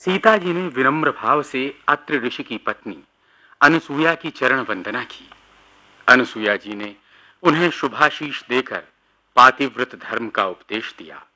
सीता जी ने विनम्र भाव से अत्रि ऋषि की पत्नी अनुसूया की चरण वंदना की। अनुसूया जी ने उन्हें शुभाशीष देकर पातिव्रत धर्म का उपदेश दिया।